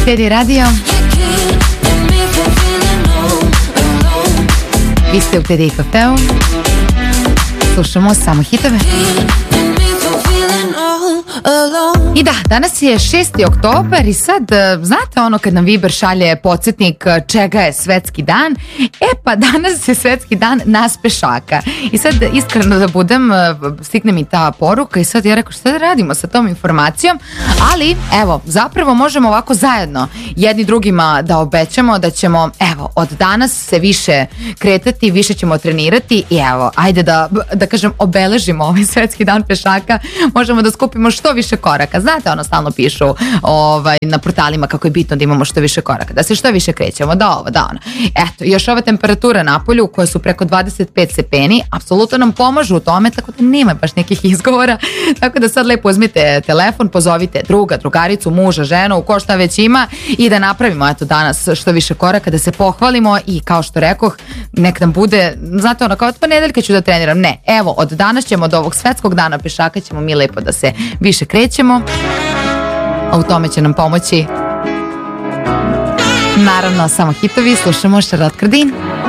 Teddy Radio. Vi ste u Teddy kafeu. Slušamo samo hitove. I da, danas je 6. oktobar i sad, znate ono kad nam Viber šalje podsjetnik čega je svetski dan? Pa danas je svetski dan nas pešaka. I sad, iskreno da budem, stigne mi ta poruka i sad ja rekao šta da radimo sa tom informacijom, ali evo, zapravo možemo ovako zajedno jedni drugima da obećamo da ćemo, evo, od danas se više kretati, više ćemo trenirati i evo, ajde da kažem, obeležimo ovaj svetski dan pešaka, možemo da skupimo što više koraka. Znate, ono stalno pišu na portalima kako je bitno da imamo što više koraka, da se što više krećemo, da ovo, da ono. Eto, još ova temperatura napolju koje su preko 25 stepeni, apsolutno nam pomažu u tome, tako da nema baš nekih izgovora, tako da sad lepo uzmite telefon, pozovite druga, drugaricu, muža, ženu, ko šta već ima i da napravimo eto danas što više koraka, da se pohvalimo i kao što rekoh, nek nam bude, znate ono, kao od ponedeljka ću da treniram, ne, evo, od danas ćemo, od ovog svetskog dana pešaka ćemo mi lepo da se više krećemo, a u tome će nam pomoći naravno samo hitovi. Slušamo Charlotte Cardin.